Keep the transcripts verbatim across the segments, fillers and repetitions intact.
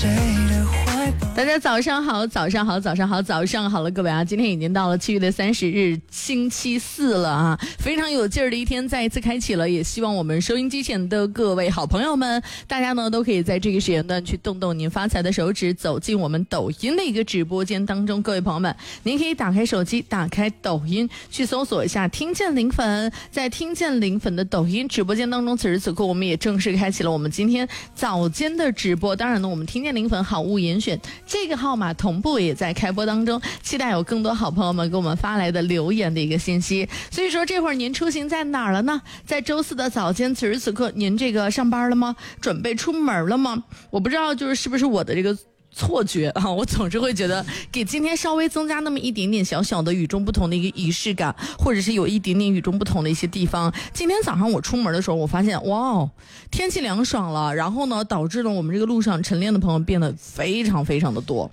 大家早上好，早上好，早上好，早上好了，各位啊！今天已经到了七月的三十日，星期四了啊，非常有劲儿的一天再一次开启了。也希望我们收音机前的各位好朋友们，大家呢都可以在这个时间段去动动您发财的手指，走进我们抖音的一个直播间当中。各位朋友们，您可以打开手机，打开抖音，去搜索一下“听见零粉”，在“听见零粉”的抖音直播间当中，此时此刻我们也正式开启了我们今天早间的直播。当然呢，我们“听见零粉”好物严选这个号码同步也在开播当中，期待有更多好朋友们给我们发来的留言的一个信息。所以说这会儿您出行在哪儿了呢？在周四的早间，此时此刻您这个上班了吗？准备出门了吗？我不知道就是是不是我的这个错觉啊，我总是会觉得给今天稍微增加那么一点点小小的与众不同的一个仪式感，或者是有一点点与众不同的一些地方。今天早上我出门的时候，我发现哇哦，天气凉爽了，然后呢导致了我们这个路上晨练的朋友变得非常非常的多。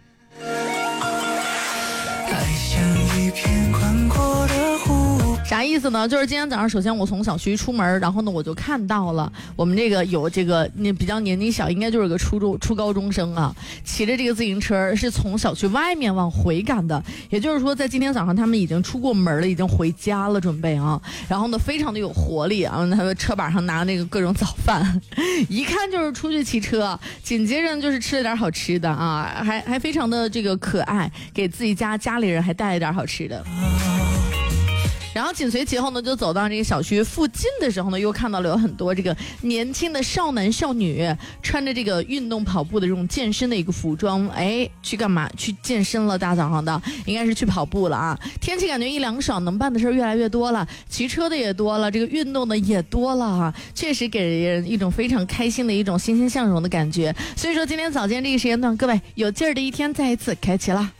爱像一片宽阔的湖，啥意思呢？就是今天早上，首先我从小区出门，然后呢我就看到了我们这个有这个你比较年纪小，应该就是个初中初高中生啊，骑着这个自行车是从小区外面往回赶的，也就是说在今天早上他们已经出过门了，已经回家了准备啊，然后呢非常的有活力啊，他们车把上拿那个各种早饭，一看就是出去骑车，紧接着就是吃了点好吃的啊，还还非常的这个可爱，给自己家家里人还带了点好吃的。然后紧随其后呢，就走到这个小区附近的时候呢，又看到了有很多这个年轻的少男少女穿着这个运动跑步的这种健身的一个服装，哎，去干嘛？去健身了，大早上的应该是去跑步了啊。天气感觉一凉爽，能办的事越来越多了，骑车的也多了，这个运动的也多了啊，确实给人一种非常开心的一种欣欣向荣的感觉。所以说今天早间这个时间段，各位有劲儿的一天再一次开启了。